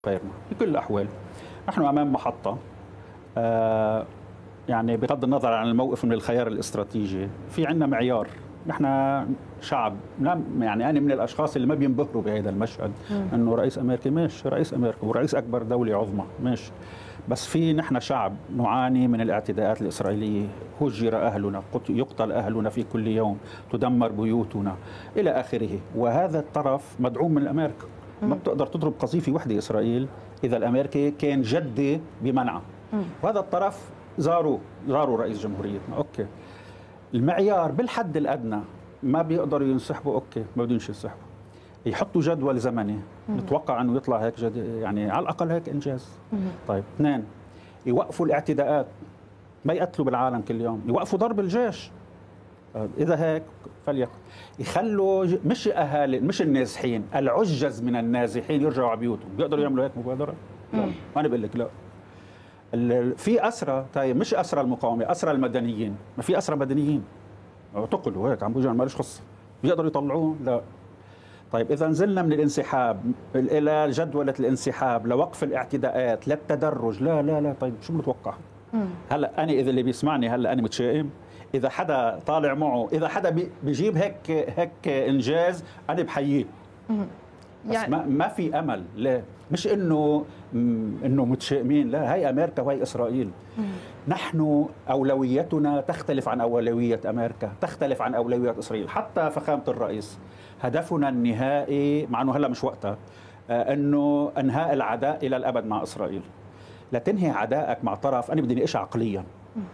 غيرنا بكل الأحوال. نحن أمام محطة يعني بغض النظر عن الموقف من الخيار الاستراتيجي، في عندنا معيار. نحن شعب، يعني أنا من الأشخاص اللي ما بينبهروا بهذا المشهد، أنه رئيس أمريكي ماشي رئيس أمريكا ورئيس أكبر دولة عظمى ماشي، بس في نحن شعب نعاني من الاعتداءات الإسرائيلية، هجر أهلنا، يقتل أهلنا في كل يوم، تدمر بيوتنا إلى آخره، وهذا الطرف مدعوم من أمريكا. ما بتقدر تضرب قذيفة وحدة إسرائيل إذا الأمريكي كان جدي بمنعه. وهذا الطرف زاروا رئيس جمهوريتنا. أوكي، المعيار بالحد الأدنى ما بيقدروا ينسحبوا، أوكي ما بدونش ينسحبوا، يحطوا جدول زمني نتوقع أنه يطلع هيك يعني على الأقل هيك إنجاز. طيب، اثنين، يوقفوا الاعتداءات، ما يقتلوا بالعالم كل يوم، يوقفوا ضرب الجيش. إذا هيك فليكن يخلوا مش أهالي، مش النازحين، العجز من النازحين يرجعوا على بيوتهم. بيقدروا يعملوا هيك مبادرة؟ لا، أنا بقول لك لا. في أسرى، طيب مش أسرى المقاومة، أسرى المدنيين، ما في أسرى مدنيين اعتقلوا هيك عم بيجوا، مالش خص، بيقدروا يطلعوهم؟ لا. طيب إذا نزلنا من الانسحاب إلى جدولة الانسحاب لوقف الاعتداءات للتدرج، لا لا لا، طيب شو متوقع؟ هلا أنا إذا اللي بيسمعني هلا أنا متشائم، إذا حدا طالع معه، إذا حدا بيجيب هيك إنجاز أنا بحييه. بس يعني ما في أمل. لا، مش إنه متشائمين، لا، هاي أمريكا وهي إسرائيل. نحن أولويتنا تختلف عن أولوية أمريكا، تختلف عن أولوية إسرائيل. حتى فخامة الرئيس هدفنا النهائي، مع أنه هلا مش وقتها، أنه إنهاء العداء إلى الأبد مع إسرائيل. لا تنهي عدائك مع طرف، أنا بدي نقيش عقليا،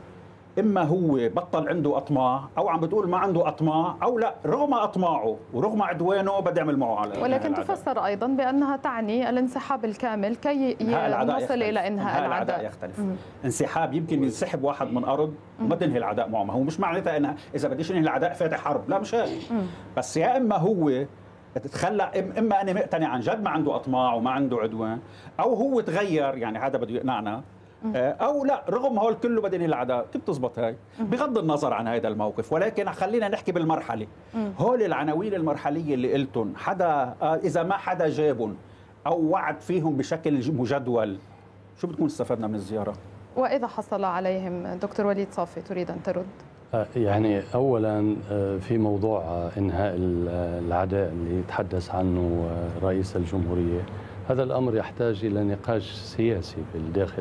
إما هو بطل عنده أطماع، أو عم بتقول ما عنده أطماع، أو لا رغم أطماعه ورغم عدوانه بدي أعمل معه على. ولكن تفسر أيضا بأنها تعني الانسحاب الكامل كي نصل إلى إنهاء العداء. يختلف. انسحاب يمكن ينسحب واحد من أرض وما تنهي العداء معه، ما هو مش معناتها أنها إذا بديش أنهي العداء فاتح حرب، لا مش هيك. بس يا إما هو تتخلى، إما أنا مقتنع عن جد ما عنده أطماع وما عنده عدوان، أو هو تغير، يعني هذا بده يقنعنا، أو لا رغم هول كله بدين العداء. كيف تزبط هاي؟ بغض النظر عن هذا الموقف، ولكن خلينا نحكي بالمرحلة. هول العناوين المرحلية اللي قلتن، حدا إذا ما حدا جابن أو وعد فيهم بشكل مجدول، شو بتكون استفدنا من الزيارة؟ وإذا حصل عليهم؟ دكتور وليد صافي تريد أن ترد؟ يعني أولا في موضوع إنهاء العداء اللي يتحدث عنه رئيس الجمهورية، هذا الأمر يحتاج إلى نقاش سياسي في الداخل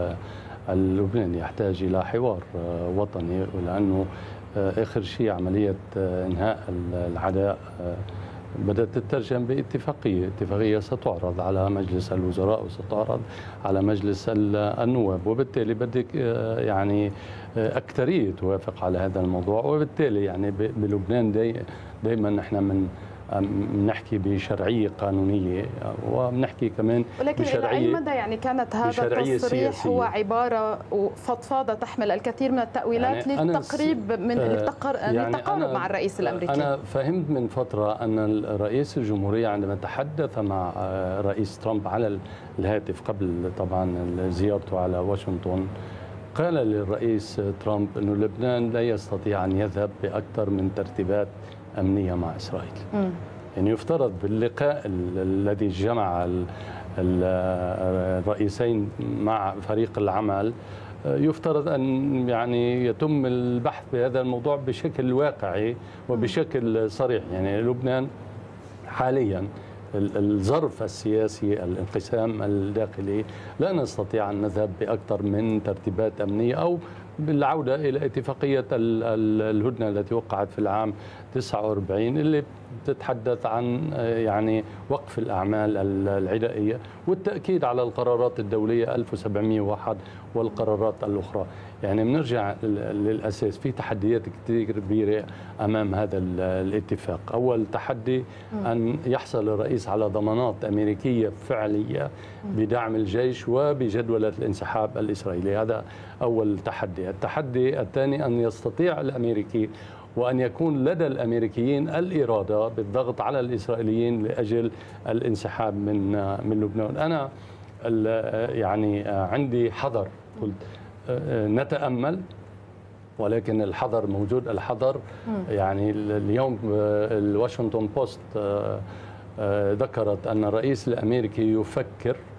اللبناني، يحتاج إلى حوار وطني، ولأنه آخر شيء عملية إنهاء العداء بدأت تترجم اتفاقية ستعرض على مجلس الوزراء وستعرض على مجلس النواب، وبالتالي بدك يعني أكثرية توافق على هذا الموضوع. وبالتالي يعني بلبنان دائما نحن بنحكي بشرعية قانونية، وبنحكي كمان ولكن بشرعية، إلى أي مدى يعني كانت هذا التصريح هو عبارة فضفاضة تحمل الكثير من التأويلات يعني للتقريب من للتقارب مع الرئيس الأمريكي؟ أنا فهمت من فترة أن الرئيس الجمهورية عندما تحدث مع رئيس ترامب على الهاتف قبل طبعا زيارته على واشنطن، قال للرئيس ترامب أنه لبنان لا يستطيع أن يذهب بأكثر من ترتيبات أمنية مع إسرائيل. يعني يفترض باللقاء الذي جمع الرئيسين مع فريق العمل، يفترض أن يعني يتم البحث بهذا الموضوع بشكل واقعي وبشكل صريح. يعني لبنان حاليا الظرف السياسي، الانقسام الداخلي، لا نستطيع أن نذهب بأكثر من ترتيبات أمنية أو بالعودة إلى اتفاقية الهدنة التي وقعت في العام 49 اللي تتحدث عن يعني وقف الأعمال العدائية والتأكيد على القرارات الدولية 1701 والقرارات الأخرى. يعني بنرجع للأساس، في تحديات كثير كبيرة أمام هذا الاتفاق. أول تحدي أن يحصل الرئيس على ضمانات أمريكية فعلية بدعم الجيش وبجدولة الانسحاب الإسرائيلي، هذا أول تحدي. التحدي الثاني أن يستطيع الأمريكي وأن يكون لدى الأمريكيين الإرادة بالضغط على الإسرائيليين لأجل الانسحاب من لبنان. أنا يعني عندي حذر، قلت نتأمل، ولكن الحذر موجود. الحذر يعني اليوم الواشنطن بوست ذكرت أن الرئيس الأمريكي يفكر